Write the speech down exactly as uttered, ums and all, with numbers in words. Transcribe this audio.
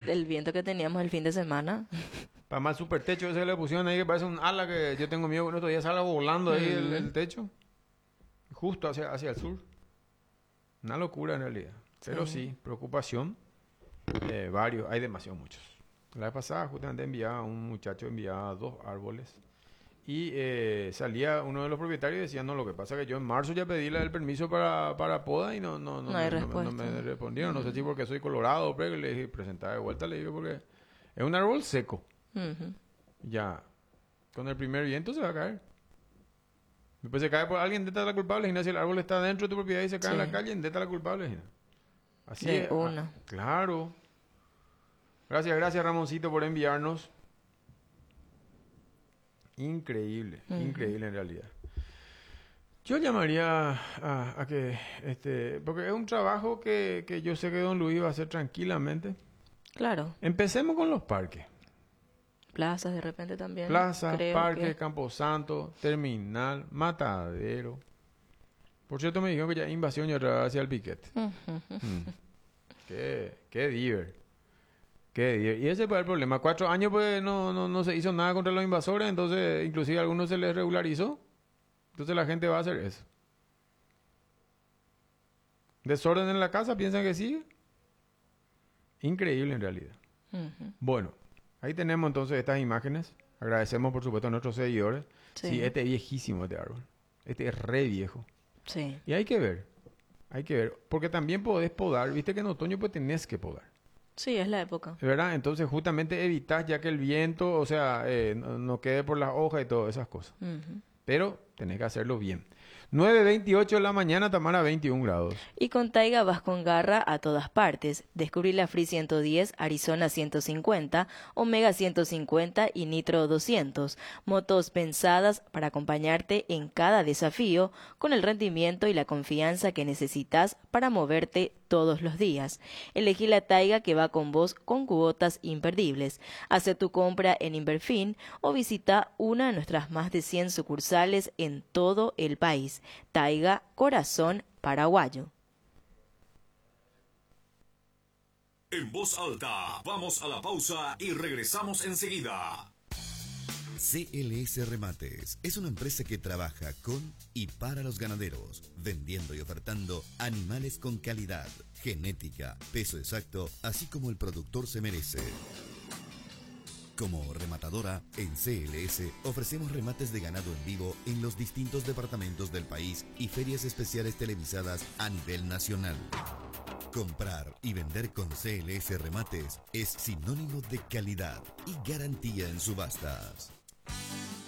el viento que teníamos el fin de semana. Para más super techo ese que le pusieron ahí que parece un ala que yo tengo miedo que otro día salga volando ahí el, el techo. Justo hacia, hacia el sur. Una locura en realidad. Pero sí, sí preocupación. Eh, varios, hay demasiado muchos. La vez pasada justamente enviaba, un muchacho enviaba dos árboles. Y eh, salía uno de los propietarios y decía, no, lo que pasa es que yo en marzo ya pedí el permiso para, para poda y no, no, no, no, hay me, no, no me respondieron. No sé si porque soy colorado, pero le dije, presentaba de vuelta, le dije, porque es un árbol seco. Uh-huh. Ya, con el primer viento se va a caer. Después se cae por alguien, deta la culpable, y no, si el árbol está dentro de tu propiedad y se cae sí. en la calle, deta la culpable. Y no. Así de es. Una. Ah, claro. Gracias, gracias Ramoncito por enviarnos. Increíble, uh-huh. increíble en realidad. Yo llamaría a, a que, este, porque es un trabajo que, que yo sé que Don Luis va a hacer tranquilamente. Claro. Empecemos con los parques. Plazas de repente también. Plazas, parques, que... Camposanto, terminal, matadero. Por cierto, me dijeron que ya invasión y otra hacia el piquete. Uh-huh. Mm. Qué, qué diver. Qué diver. Y ese fue el problema. Cuatro años pues no, no, no se hizo nada contra los invasores, entonces inclusive a algunos se les regularizó. Entonces la gente va a hacer eso. Desorden en la casa, piensan que sigue. Increíble en realidad. Uh-huh. Bueno, ahí tenemos entonces estas imágenes. Agradecemos por supuesto a nuestros seguidores. Sí, sí este es viejísimo este árbol. Este es re viejo. Sí. Y hay que ver. Hay que ver. Porque también podés podar. Viste que en otoño pues tenés que podar. Sí, es la época. ¿Verdad? Entonces justamente evitas ya que el viento, o sea, eh, no, no quede por las hojas y todas esas cosas. Uh-huh. Pero tenés que hacerlo bien. nueve veintiocho de la mañana, Tamara, veintiún grados. Y con Taiga vas con garra a todas partes. Descubrí la Free ciento diez, Arizona ciento cincuenta, Omega ciento cincuenta y Nitro doscientos. Motos pensadas para acompañarte en cada desafío con el rendimiento y la confianza que necesitas para moverte todos los días. Elegí la Taiga que va con vos con cuotas imperdibles. Hace tu compra en Inverfin o visita una de nuestras más de cien sucursales en todo el país. Taiga, corazón paraguayo. En voz alta, vamos a la pausa y regresamos enseguida. C L S Remates es una empresa que trabaja con y para los ganaderos, vendiendo y ofertando animales con calidad, genética, peso exacto, así como el productor se merece. Como rematadora, en C L S ofrecemos remates de ganado en vivo en los distintos departamentos del país y ferias especiales televisadas a nivel nacional. Comprar y vender con C L S Remates es sinónimo de calidad y garantía en subastas.